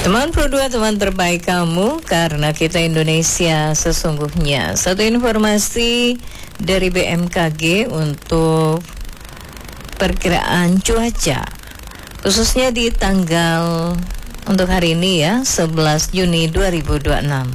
Teman Pro 2, teman terbaik kamu, karena kita Indonesia sesungguhnya. Satu informasi dari BMKG untuk perkiraan cuaca, khususnya di tanggal untuk hari ini ya, 11 Juni 2026.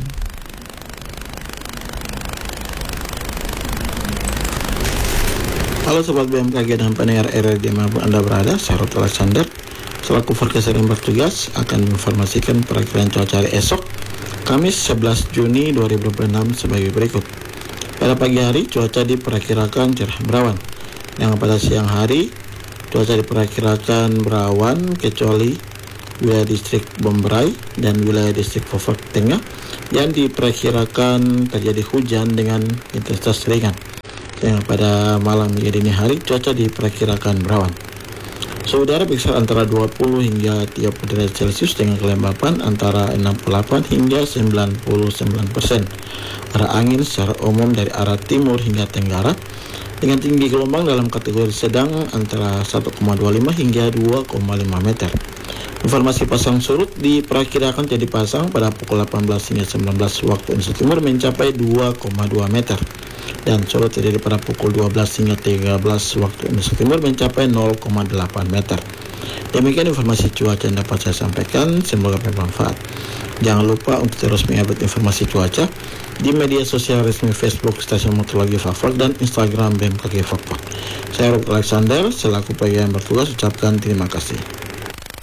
Halo Sobat BMKG dan pendengar RRI dimanapun Anda berada, saya Rod Alexander selaku forecaster yang bertugas akan menginformasikan perakiraan cuaca hari esok Kamis 11 Juni 2026 sebagai berikut. Pada pagi hari cuaca diperkirakan cerah berawan, yang pada siang hari cuaca diperkirakan berawan kecuali wilayah distrik Bomberai dan wilayah distrik Fofak Tengah yang diperkirakan terjadi hujan dengan intensitas ringan. Yang pada malam hingga dini hari cuaca diperkirakan berawan. Suhu udara berkisar antara 20 hingga 30 derajat Celcius dengan kelembapan antara 68 hingga 99%. Arah angin secara umum dari arah timur hingga tenggara dengan tinggi gelombang dalam kategori sedang antara 1,25 hingga 2,5 meter. Informasi pasang surut diperkirakan jadi pasang pada pukul 18 hingga 19 waktu Indonesia Timur mencapai 2,2 meter. Dan surut terjadi pada pukul 12 hingga 13 waktu Indonesia Timur mencapai 0,8 meter. Demikian informasi cuaca yang dapat saya sampaikan, semoga bermanfaat. Jangan lupa untuk terus mengupdate informasi cuaca di media sosial resmi Facebook Stasiun Meteorologi Fafak dan Instagram BMKG Fafak. Saya Rod Alexander selaku pegawai yang bertugas ucapkan terima kasih.